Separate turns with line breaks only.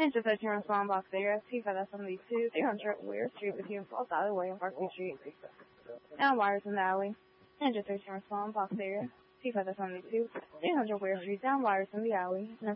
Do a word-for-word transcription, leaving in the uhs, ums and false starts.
Enter thirteen respond box area, T five seventy-two, three hundred Weir Street with you, Falls Alleyway on Berkeley Street. Now wires in the alley. Enter thirteen respond box area, T five seventy-two, three hundred Weir Street, down wires in the alley.